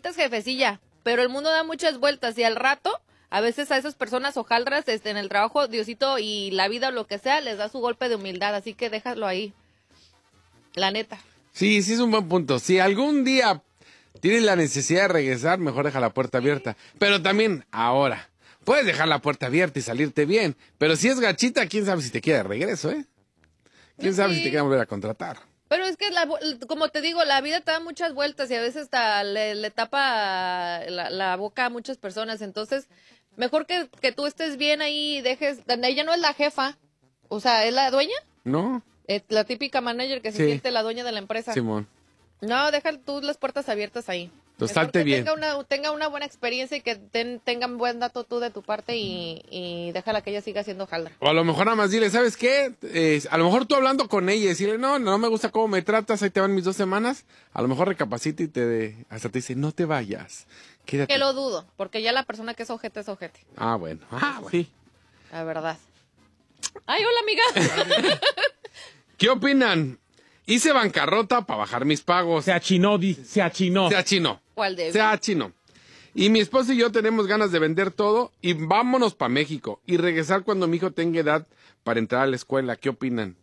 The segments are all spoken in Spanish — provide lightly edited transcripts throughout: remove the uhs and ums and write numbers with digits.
jefecitas, jefecilla, pero el mundo da muchas vueltas y al rato, a veces a esas personas hojaldras en el trabajo, Diosito y la vida o lo que sea, les da su golpe de humildad, así que déjalo ahí. La neta. Sí, sí es un buen punto. Si algún día tienes la necesidad de regresar, mejor deja la puerta abierta. Pero también, ahora, puedes dejar la puerta abierta y salirte bien. Pero si es gachita, quién sabe si te quiere de regreso, ¿eh? Quién sabe si te quiere volver a contratar. Pero es que, como te digo, la vida te da muchas vueltas y a veces hasta le tapa la boca a muchas personas. Entonces, mejor que tú estés bien ahí y dejes... Ella no es la jefa, o sea, ¿es la dueña? No. La típica manager que se siente la dueña de la empresa. Simón. No, deja tú las puertas abiertas ahí. Pues salte bien. Tenga una buena experiencia y que tengan buen dato tú de tu parte y déjala que ella siga haciendo jaldra. O a lo mejor nada más dile, ¿sabes qué? A lo mejor tú hablando con ella y decirle, no me gusta cómo me tratas, ahí te van mis 2 semanas. A lo mejor recapacita y hasta te dice, no te vayas. Quédate. Que lo dudo, porque ya la persona que es ojete es ojete. Ah, bueno. Sí. La verdad. Ay, hola, amiga. ¿Qué opinan? Hice bancarrota para bajar mis pagos. Se achinó. Se achinó. ¿Cuál de? Se achinó. Y mi esposo y yo tenemos ganas de vender todo y vámonos para México y regresar cuando mi hijo tenga edad para entrar a la escuela. ¿Qué opinan?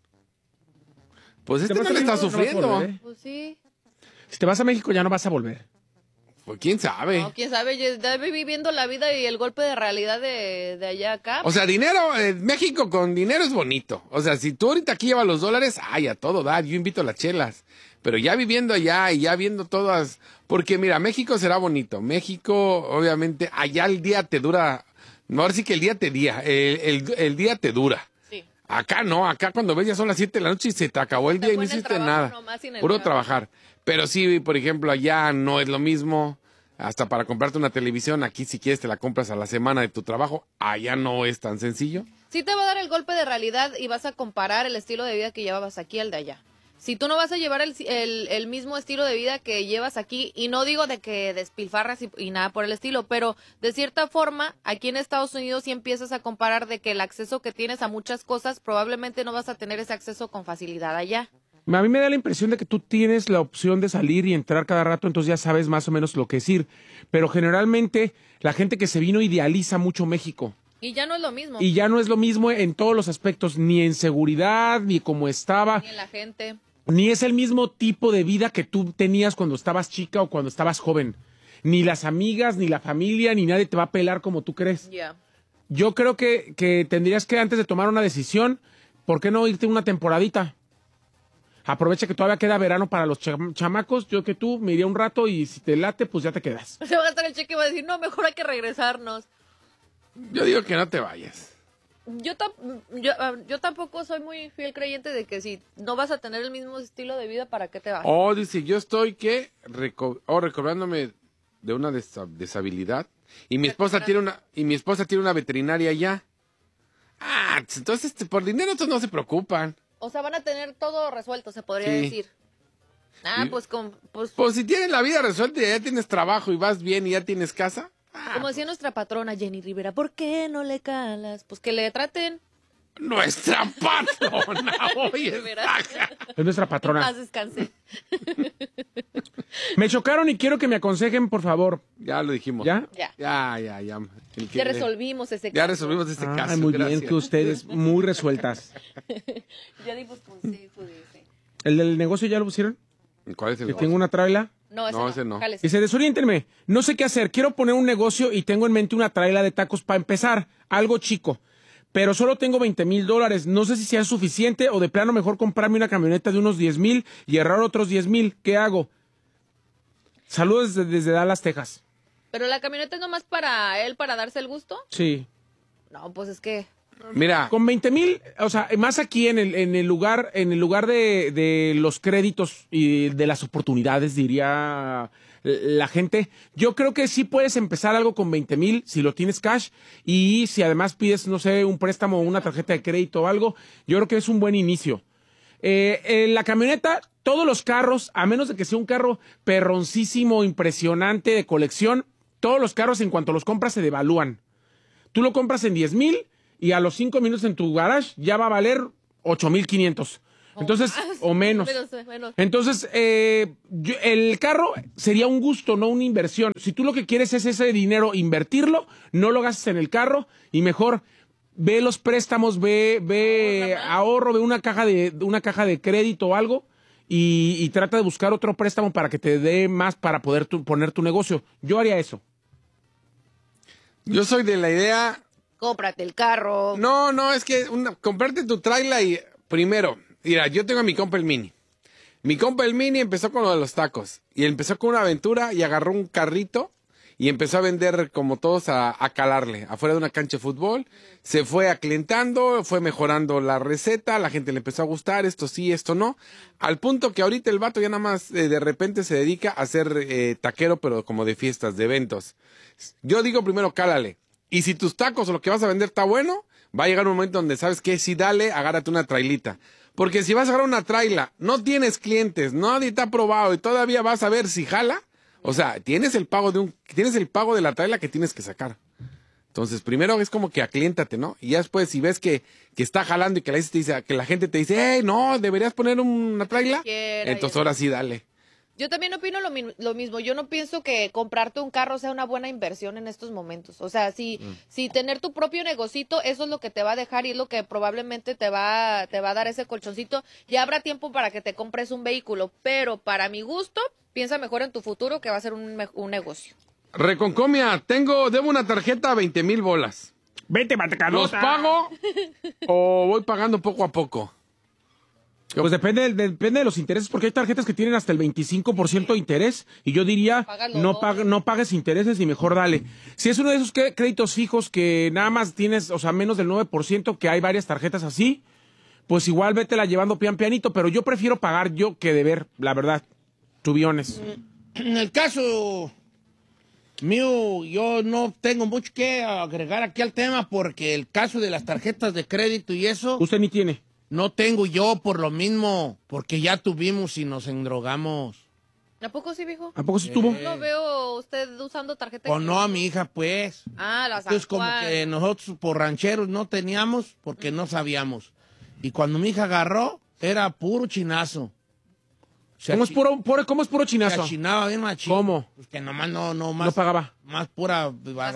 Pues no le está sufriendo. Pues sí. Si te vas a México ya no vas a volver. Pues quién sabe. No, quién sabe, ya viviendo la vida y el golpe de realidad de allá acá. O sea, dinero, México con dinero es bonito. O sea, si tú ahorita aquí llevas los dólares, ay, a todo dar, yo invito a las chelas. Pero ya viviendo allá y ya viendo todas, porque mira, México será bonito. México, obviamente, allá el día te dura, no, ahora sí que el día el día te dura. Sí. Acá no, acá cuando ves ya son las 7 de la noche y se te acabó el día y no hiciste nada. Puro trabajar. Pero sí, por ejemplo, allá no es lo mismo. Hasta para comprarte una televisión, aquí si quieres te la compras a la semana de tu trabajo. Allá no es tan sencillo. Sí te va a dar el golpe de realidad y vas a comparar el estilo de vida que llevabas aquí al de allá. Si tú no vas a llevar el mismo estilo de vida que llevas aquí, y no digo de que despilfarras y nada por el estilo, pero de cierta forma, aquí en Estados Unidos sí empiezas a comparar de que el acceso que tienes a muchas cosas, probablemente no vas a tener ese acceso con facilidad allá. A mí me da la impresión de que tú tienes la opción de salir y entrar cada rato, entonces ya sabes más o menos lo que decir. Pero generalmente la gente que se vino idealiza mucho México. Y ya no es lo mismo. Y ya no es lo mismo en todos los aspectos, ni en seguridad, ni como estaba. Ni en la gente. Ni es el mismo tipo de vida que tú tenías cuando estabas chica o cuando estabas joven. Ni las amigas, ni la familia, ni nadie te va a pelar como tú crees. Ya. Yo creo que tendrías que, antes de tomar una decisión, ¿por qué no irte una temporadita? Aprovecha que todavía queda verano para los chamacos. Yo que tú me iría un rato y si te late, pues ya te quedas. Se va a gastar el cheque y va a decir, no, mejor hay que regresarnos. Yo digo que no te vayas. Yo tampoco soy muy fiel creyente de que si no vas a tener el mismo estilo de vida, ¿para qué te vas? Oh, dice, yo estoy recobrándome de una deshabilidad y mi esposa tiene una veterinaria allá. Ah, entonces por dinero todos no se preocupan. O sea, van a tener todo resuelto, se podría decir. Ah, pues Pues si tienes la vida resuelta y ya tienes trabajo y vas bien y ya tienes casa. Como decía nuestra patrona Jenny Rivera, ¿por qué no le calas? Pues que le traten. Nuestra patrona, oye. Es nuestra patrona. Más descanse. Me chocaron y quiero que me aconsejen, por favor. Ya lo dijimos. ¿Ya? Ya. Ya. Ya resolvimos ese caso. Ya resolvimos este caso. Muy gracias. bien, que ustedes, muy resueltas. Ya dimos consejo de ese. ¿El del negocio ya lo pusieron? ¿Cuál es el Que negocio? tengo una traila. No, ese no. Jálese. Dice, desoriéntenme, no sé qué hacer, quiero poner un negocio y tengo en mente una traila de tacos para empezar, algo chico, pero solo tengo $20,000, no sé si sea suficiente o de plano mejor comprarme una camioneta de unos 10,000 y ahorrar otros 10,000, ¿qué hago? Saludos desde Dallas, Texas. ¿Pero la camioneta es nomás para él, para darse el gusto? Sí. No, pues es que... Mira. Con 20,000, o sea, más aquí en el lugar de los créditos y de las oportunidades, diría la gente, yo creo que sí puedes empezar algo con 20,000 si lo tienes cash y si además pides, no sé, un préstamo o una tarjeta de crédito o algo, yo creo que es un buen inicio. En la camioneta, todos los carros, a menos de que sea un carro perroncísimo, impresionante, de colección, todos los carros en cuanto los compras se devalúan. Tú lo compras en 10,000 y a los 5 minutos en tu garage ya va a valer 8,500. Entonces, o menos. Menos. Entonces, el carro sería un gusto, no una inversión. Si tú lo que quieres es ese dinero, invertirlo, no lo gastes en el carro y mejor ve los préstamos, ve ahorro, ve una caja de crédito o algo y trata de buscar otro préstamo para que te dé más para poder poner tu negocio. Yo haría eso. Yo soy de la idea... Cómprate el carro. No, es que comprarte tu trailer y primero, mira, yo tengo a mi compa el Mini. Mi compa el Mini empezó con lo de los tacos y empezó con una aventura y agarró un carrito y empezó a vender como todos a calarle afuera de una cancha de fútbol. Se fue aclientando, fue mejorando la receta, la gente le empezó a gustar, esto sí, esto no. Al punto que ahorita el vato ya nada más de repente se dedica a ser taquero, pero como de fiestas, de eventos. Yo digo primero cálale. Y si tus tacos o lo que vas a vender está bueno, va a llegar un momento donde sabes que si dale, agárrate una trailita. Porque si vas a agarrar una traila, no tienes clientes, nadie te ha probado y todavía vas a ver si jala. O sea, tienes el pago de la traila que tienes que sacar. Entonces, primero es como que acliéntate, ¿no? Y ya después, si ves que está jalando y que la gente te dice, hey, no, deberías poner una traila, entonces ahora sí dale. Yo también opino lo mismo. Yo no pienso que comprarte un carro sea una buena inversión en estos momentos. O sea, si tener tu propio negocito, eso es lo que te va a dejar y es lo que probablemente te va a dar ese colchoncito. Ya habrá tiempo para que te compres un vehículo, pero para mi gusto, piensa mejor en tu futuro que va a ser un negocio. Reconcomia, debo una tarjeta 20,000 bolas. Vete, Matacalota. ¿Los pago o voy pagando poco a poco? Pues depende de los intereses, porque hay tarjetas que tienen hasta el 25% de interés, y yo diría, no pagues intereses y mejor dale. Si es uno de esos créditos fijos que nada más tienes, o sea, menos del 9%, que hay varias tarjetas así, pues igual vétela llevando pianito, pero yo prefiero pagar yo que deber, la verdad, tubiones. En el caso mío, yo no tengo mucho que agregar aquí al tema, porque el caso de las tarjetas de crédito y eso... Usted ni tiene. No tengo yo por lo mismo, porque ya tuvimos y nos endrogamos. ¿A poco sí, viejo? ¿A poco sí tuvo? No veo usted usando tarjeta. O no a mi hija, pues. Ah, la Entonces, como que nosotros por rancheros no teníamos porque no sabíamos. Y cuando mi hija agarró, era puro chinazo. ¿Cómo es puro chinazo? Se achinaba bien machín. ¿Cómo? Pues que nomás no pagaba. Más pura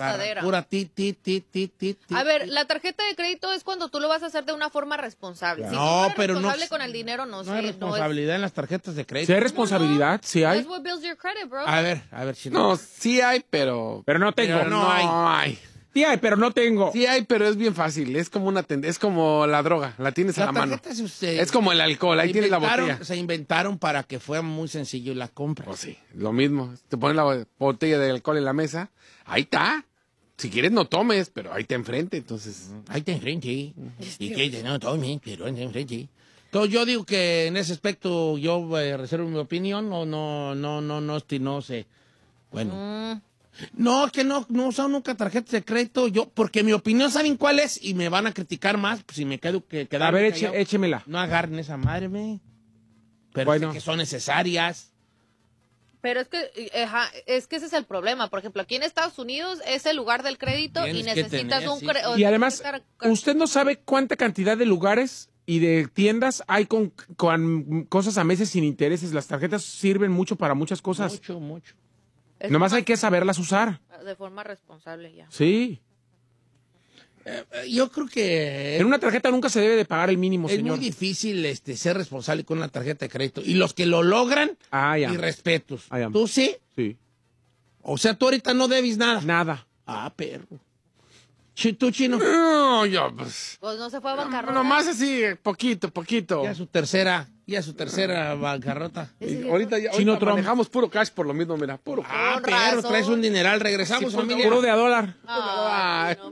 ti. A ver, la tarjeta de crédito es cuando tú lo vas a hacer de una forma responsable. Si No, tú eres pero responsable con el dinero, no hay responsabilidad en las tarjetas de crédito. ¿Sí hay responsabilidad? ¿Sí hay? That's what builds your credit, bro. A ver si No, sí hay, pero no tengo. Pero no hay. Sí hay, pero no tengo. Sí hay, pero es bien fácil. Es como es como la droga, la tienes a la mano. Es como el alcohol, ahí tienes la botella. Se inventaron para que fuera muy sencillo la compra. Pues sí, lo mismo. Te pones la botella de alcohol en la mesa, ahí está. Si quieres no tomes, pero ahí te enfrente, entonces. Ahí te enfrente. Y que no tomes, pero ahí te enfrente. Entonces yo digo que en ese aspecto yo reservo mi opinión, no sé. Bueno. No, es que no he usado nunca tarjetas de crédito, porque mi opinión, ¿saben cuál es? Y me van a criticar más, pues si me quedo quedar. A ver, échemela. No agarren esa madre, pero bueno, sé que son necesarias. Pero es que ese es el problema. Por ejemplo, aquí en Estados Unidos es el lugar del crédito y necesitas un crédito. Y además, usted no sabe cuánta cantidad de lugares y de tiendas hay con cosas a meses sin intereses. Las tarjetas sirven mucho para muchas cosas. Mucho. Nomás hay que saberlas usar. De forma responsable ya. Sí. Yo creo que... En una tarjeta nunca se debe de pagar el mínimo, es señor. muy difícil ser responsable con una tarjeta de crédito. Y los que lo logran, y respetos. ¿Tú sí? Sí. O sea, tú ahorita no debes nada. Nada. Ah, perro. ¿Tú, Chino? No, yo pues... Pues no se fue a bancarrota. Nomás así, poquito. Ya su tercera bancarrota. Ahorita manejamos puro cash por lo mismo, mira, puro. Ah, perro, traes un dineral. Regresamos, familia. Puro de a dólar. Ay, no.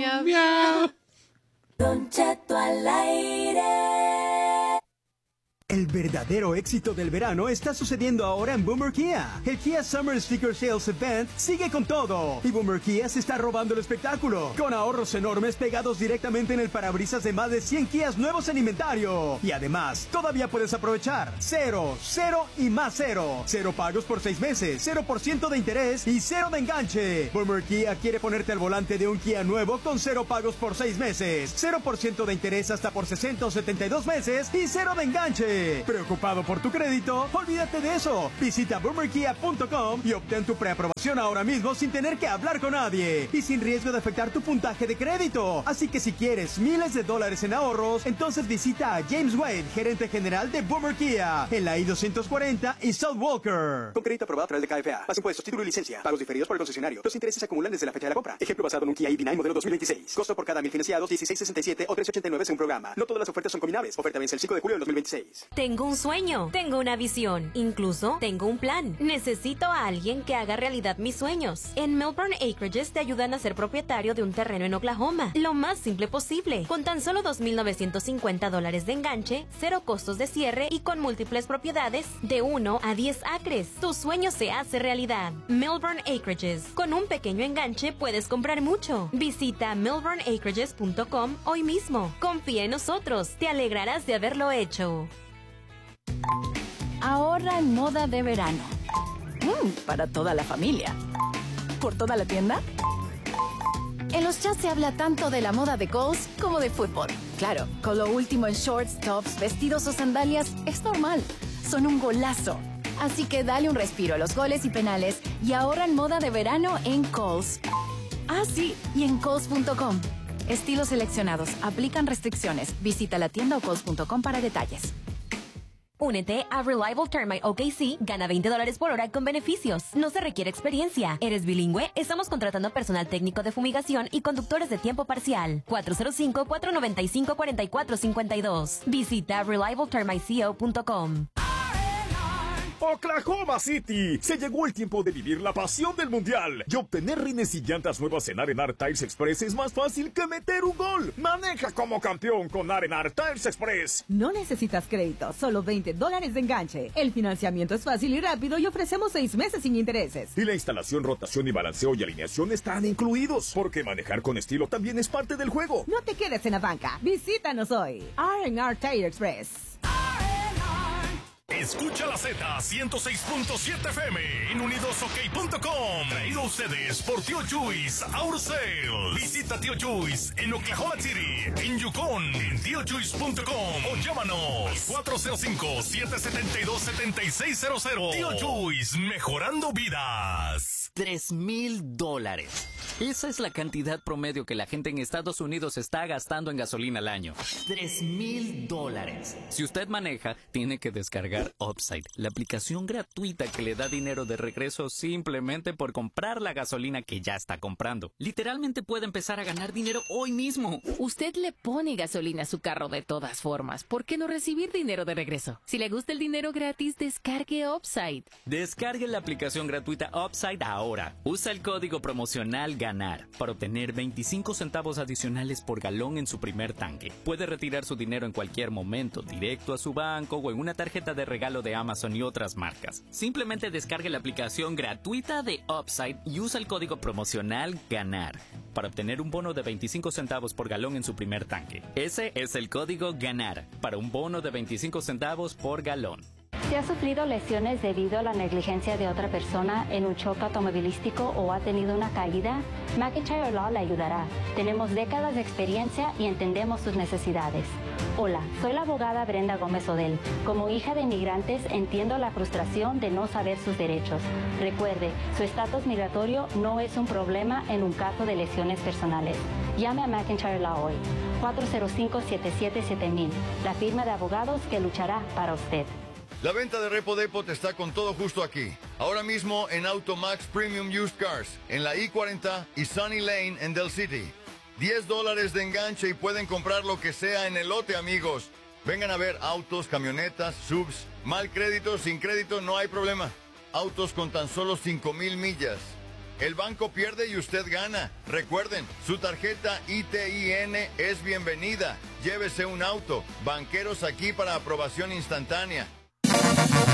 Miau. Don Cheto al aire. El verdadero éxito del verano está sucediendo ahora en Boomer Kia. El Kia Summer Sticker Sales Event sigue con todo. Y Boomer Kia se está robando el espectáculo. Con ahorros enormes pegados directamente en el parabrisas de más de 100 Kias nuevos en inventario. Y además, todavía puedes aprovechar 0, 0 y más 0. 0 pagos por 6 meses, 0% de interés y 0 de enganche. Boomer Kia quiere ponerte al volante de un Kia nuevo con 0 pagos por 6 meses, 0% de interés hasta por 60 o 72 meses y 0 de enganche. ¿Preocupado por tu crédito? Olvídate de eso. Visita boomerkia.com y obtén tu preaprobación ahora mismo sin tener que hablar con nadie y sin riesgo de afectar tu puntaje de crédito. Así que si quieres miles de dólares en ahorros, entonces visita a James Wade, gerente general de Boomer Kia, en la I-240 y South Walker. Con crédito aprobado a través de KFA. Más impuestos, título y licencia. Pagos diferidos por el concesionario. Los intereses se acumulan desde la fecha de la compra. Ejemplo basado en un Kia EV9 modelo 2026. Costo por cada 1000 financiados, $16.67 o $13.89 según programa. No todas las ofertas son combinables. Oferta vence el 5 de julio del 2026. Tengo un sueño, tengo una visión, incluso tengo un plan. Necesito a alguien que haga realidad mis sueños. En Melbourne Acreages te ayudan a ser propietario de un terreno en Oklahoma, lo más simple posible, con tan solo $2,950 de enganche, 0 costos de cierre y con múltiples propiedades de 1 a 10 acres. Tu sueño se hace realidad. Melbourne Acreages. Con un pequeño enganche puedes comprar mucho. Visita melbourneacreages.com hoy mismo. Confía en nosotros, te alegrarás de haberlo hecho. Ahorra en moda de verano. Para toda la familia. ¿Por toda la tienda? En los chats se habla tanto de la moda de Kohl's como de fútbol. Claro, con lo último en shorts, tops, vestidos o sandalias es normal. Son un golazo. Así que dale un respiro a los goles y penales y ahorra en moda de verano en Kohl's. Ah, sí, y en Kohl's.com. Estilos seleccionados. Aplican restricciones. Visita la tienda o Kohl's.com para detalles. Únete a Reliable Termite OKC, gana $20 por hora con beneficios. No se requiere experiencia. ¿Eres bilingüe? Estamos contratando personal técnico de fumigación y conductores de tiempo parcial. 405-495-4452. Visita reliabletermiteco.com. Oklahoma City. Se llegó el tiempo de vivir la pasión del mundial y obtener rines y llantas nuevas en Arenar Tires Express es más fácil que meter un gol. Maneja como campeón con Arenar Tires Express. No necesitas crédito, solo $20 de enganche. El financiamiento es fácil y rápido y ofrecemos 6 meses sin intereses. Y la instalación, rotación y balanceo y alineación están incluidos, porque manejar con estilo también es parte del juego. No te quedes en la banca. Visítanos hoy. R&R Tire Express. Escucha la Z 106.7 FM en unidosok.com. Traído a ustedes por Tío Chuys Auto Sales. Visita Tío Chuys en Oklahoma City, en Yukon, en tiochuys.com o llámanos 405-772-7600. Tío Chuys, mejorando vidas. $3,000. Esa es la cantidad promedio que la gente en Estados Unidos está gastando en gasolina al año. $3,000. Si usted maneja, tiene que descargar Upside, la aplicación gratuita que le da dinero de regreso simplemente por comprar la gasolina que ya está comprando. Literalmente puede empezar a ganar dinero hoy mismo. Usted le pone gasolina a su carro de todas formas. ¿Por qué no recibir dinero de regreso? Si le gusta el dinero gratis, descargue Upside. Descargue la aplicación gratuita Upside ahora. Usa el código promocional GANAR para obtener 25 centavos adicionales por galón en su primer tanque. Puede retirar su dinero en cualquier momento, directo a su banco o en una tarjeta de regalo de Amazon y otras marcas. Simplemente descargue la aplicación gratuita de Upside y usa el código promocional GANAR para obtener un bono de 25 centavos por galón en su primer tanque. Ese es el código GANAR para un bono de 25 centavos por galón. Si ha sufrido lesiones debido a la negligencia de otra persona en un choque automovilístico o ha tenido una caída, McIntyre Law le ayudará. Tenemos décadas de experiencia y entendemos sus necesidades. Hola, soy la abogada Brenda Gómez Odell. Como hija de inmigrantes, entiendo la frustración de no saber sus derechos. Recuerde, su estatus migratorio no es un problema en un caso de lesiones personales. Llame a McIntyre Law hoy. 405-777000. La firma de abogados que luchará para usted. La venta de Repo Depot está con todo justo aquí. Ahora mismo en Automax Premium Used Cars, en la I-40 y Sunny Lane en Del City. $10 de enganche y pueden comprar lo que sea en el lote, amigos. Vengan a ver autos, camionetas, subs. Mal crédito, sin crédito, no hay problema. Autos con tan solo 5,000 millas. El banco pierde y usted gana. Recuerden, su tarjeta ITIN es bienvenida. Llévese un auto. Banqueros aquí para aprobación instantánea.